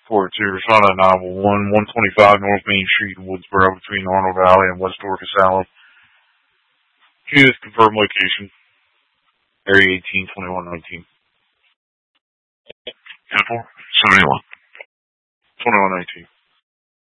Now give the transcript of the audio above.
Fort Respond at 911, 125 North Main Street in Woodsboro between Arnold Valley and West Dorcas Alley. Choose confirmed location. Area 182119. Apple 71. 2119.